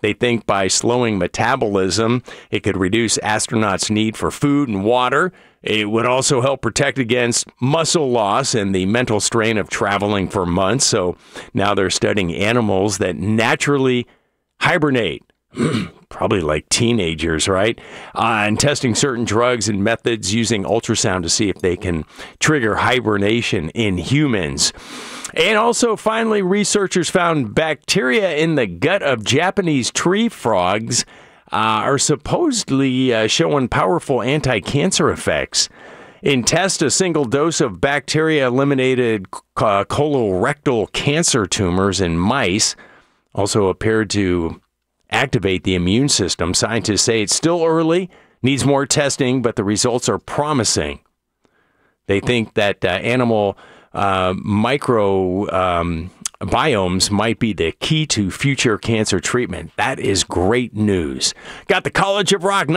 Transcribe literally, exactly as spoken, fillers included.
They think by slowing metabolism, it could reduce astronauts' need for food and water. It would also help protect against muscle loss and the mental strain of traveling for months. So now they're studying animals that naturally hibernate. Probably like teenagers, right? Uh, and testing certain drugs and methods using ultrasound to see if they can trigger hibernation in humans. And also, finally, researchers found bacteria in the gut of Japanese tree frogs uh, are supposedly uh, showing powerful anti-cancer effects. In tests, a single dose of bacteria eliminated uh, colorectal cancer tumors in mice. Also appeared to activate the immune system. Scientists say it's still early, needs more testing, but the results are promising. They think that uh, animal uh, micro um, biomes might be the key to future cancer treatment. That is great news. Got the College of Rock